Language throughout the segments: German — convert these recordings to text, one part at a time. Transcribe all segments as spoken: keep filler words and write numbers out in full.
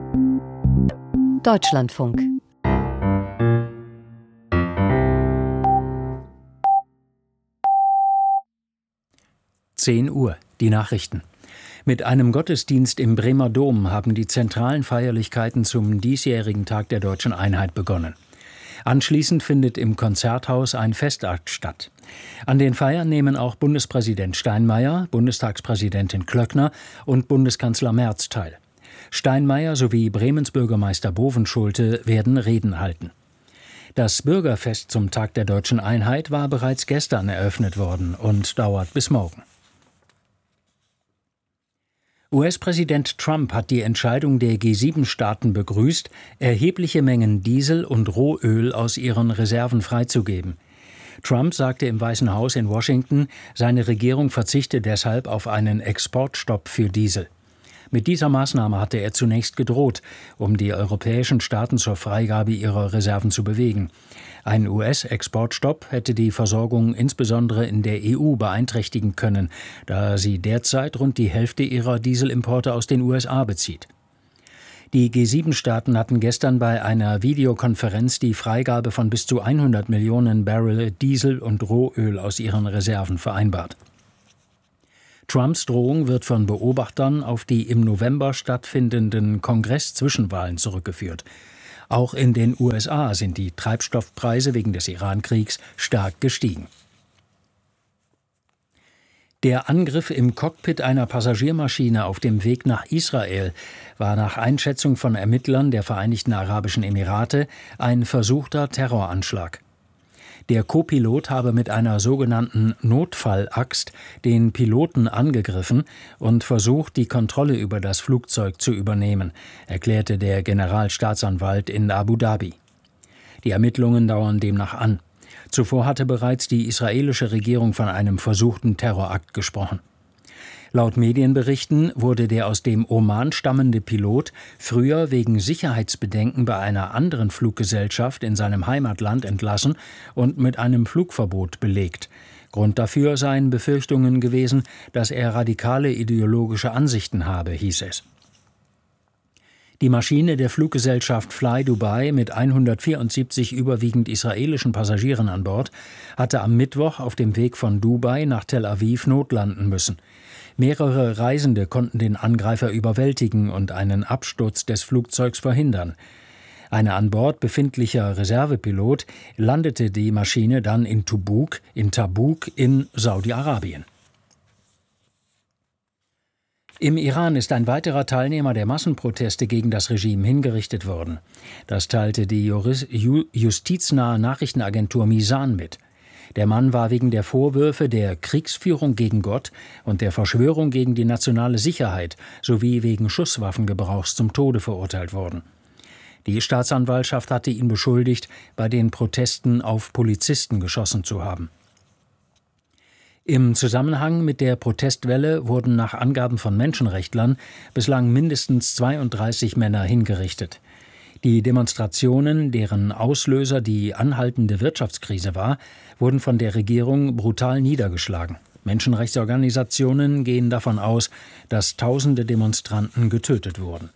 Deutschlandfunk. zehn Uhr, die Nachrichten. Mit einem Gottesdienst im Bremer Dom haben die zentralen Feierlichkeiten zum diesjährigen Tag der Deutschen Einheit begonnen. Anschließend findet im Konzerthaus ein Festakt statt. An den Feiern nehmen auch Bundespräsident Steinmeier, Bundestagspräsidentin Klöckner und Bundeskanzler Merz teil. Steinmeier sowie Bremens Bürgermeister Bovenschulte werden Reden halten. Das Bürgerfest zum Tag der Deutschen Einheit war bereits gestern eröffnet worden und dauert bis morgen. U S-Präsident Trump hat die Entscheidung der G sieben Staaten begrüßt, erhebliche Mengen Diesel und Rohöl aus ihren Reserven freizugeben. Trump sagte im Weißen Haus in Washington, seine Regierung verzichte deshalb auf einen Exportstopp für Diesel. Mit dieser Maßnahme hatte er zunächst gedroht, um die europäischen Staaten zur Freigabe ihrer Reserven zu bewegen. Ein U S-Exportstopp hätte die Versorgung insbesondere in der E U beeinträchtigen können, da sie derzeit rund die Hälfte ihrer Dieselimporte aus den U S A bezieht. Die G sieben Staaten hatten gestern bei einer Videokonferenz die Freigabe von bis zu hundert Millionen Barrel Diesel und Rohöl aus ihren Reserven vereinbart. Trumps Drohung wird von Beobachtern auf die im November stattfindenden Kongress-Zwischenwahlen zurückgeführt. Auch in den U S A sind die Treibstoffpreise wegen des Iran-Kriegs stark gestiegen. Der Angriff im Cockpit einer Passagiermaschine auf dem Weg nach Israel war nach Einschätzung von Ermittlern der Vereinigten Arabischen Emirate ein versuchter Terroranschlag. Der Co-Pilot habe mit einer sogenannten Notfallaxt den Piloten angegriffen und versucht, die Kontrolle über das Flugzeug zu übernehmen, erklärte der Generalstaatsanwalt in Abu Dhabi. Die Ermittlungen dauern demnach an. Zuvor hatte bereits die israelische Regierung von einem versuchten Terrorakt gesprochen. Laut Medienberichten wurde der aus dem Oman stammende Pilot früher wegen Sicherheitsbedenken bei einer anderen Fluggesellschaft in seinem Heimatland entlassen und mit einem Flugverbot belegt. Grund dafür seien Befürchtungen gewesen, dass er radikale ideologische Ansichten habe, hieß es. Die Maschine der Fluggesellschaft Fly Dubai mit hundertvierundsiebzig überwiegend israelischen Passagieren an Bord hatte am Mittwoch auf dem Weg von Dubai nach Tel Aviv notlanden müssen. Mehrere Reisende konnten den Angreifer überwältigen und einen Absturz des Flugzeugs verhindern. Ein an Bord befindlicher Reservepilot landete die Maschine dann in Tubuk, in Tabuk in Saudi-Arabien. Im Iran ist ein weiterer Teilnehmer der Massenproteste gegen das Regime hingerichtet worden. Das teilte die justiznahe Nachrichtenagentur Misan mit. Der Mann war wegen der Vorwürfe der Kriegsführung gegen Gott und der Verschwörung gegen die nationale Sicherheit sowie wegen Schusswaffengebrauchs zum Tode verurteilt worden. Die Staatsanwaltschaft hatte ihn beschuldigt, bei den Protesten auf Polizisten geschossen zu haben. Im Zusammenhang mit der Protestwelle wurden nach Angaben von Menschenrechtlern bislang mindestens zweiunddreißig Männer hingerichtet. Die Demonstrationen, deren Auslöser die anhaltende Wirtschaftskrise war, wurden von der Regierung brutal niedergeschlagen. Menschenrechtsorganisationen gehen davon aus, dass tausende Demonstranten getötet wurden.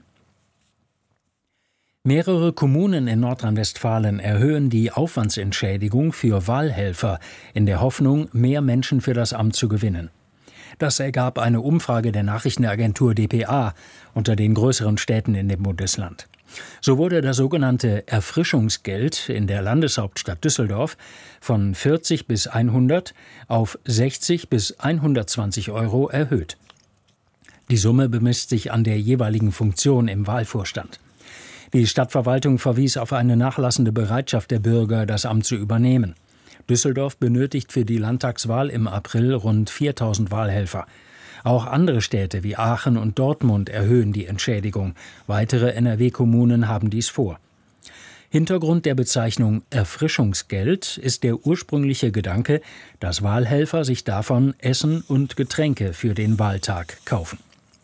Mehrere Kommunen in Nordrhein-Westfalen erhöhen die Aufwandsentschädigung für Wahlhelfer in der Hoffnung, mehr Menschen für das Amt zu gewinnen. Das ergab eine Umfrage der Nachrichtenagentur d p a unter den größeren Städten in dem Bundesland. So wurde das sogenannte Erfrischungsgeld in der Landeshauptstadt Düsseldorf von vierzig bis hundert auf sechzig bis hundertzwanzig Euro erhöht. Die Summe bemisst sich an der jeweiligen Funktion im Wahlvorstand. Die Stadtverwaltung verwies auf eine nachlassende Bereitschaft der Bürger, das Amt zu übernehmen. Düsseldorf benötigt für die Landtagswahl im April rund viertausend Wahlhelfer. Auch andere Städte wie Aachen und Dortmund erhöhen die Entschädigung. Weitere N R W-Kommunen haben dies vor. Hintergrund der Bezeichnung Erfrischungsgeld ist der ursprüngliche Gedanke, dass Wahlhelfer sich davon Essen und Getränke für den Wahltag kaufen.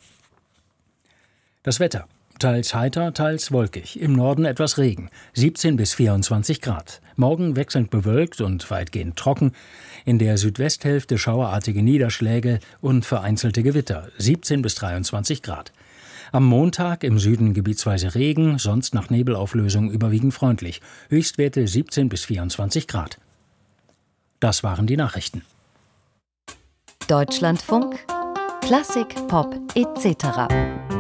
Das Wetter. Teils heiter, teils wolkig. Im Norden etwas Regen. siebzehn bis vierundzwanzig Grad. Morgen wechselnd bewölkt und weitgehend trocken. In der Südwesthälfte schauerartige Niederschläge und vereinzelte Gewitter. siebzehn bis dreiundzwanzig Grad. Am Montag im Süden gebietsweise Regen, sonst nach Nebelauflösung überwiegend freundlich. Höchstwerte siebzehn bis vierundzwanzig Grad. Das waren die Nachrichten. Deutschlandfunk, Klassik, Pop et cetera.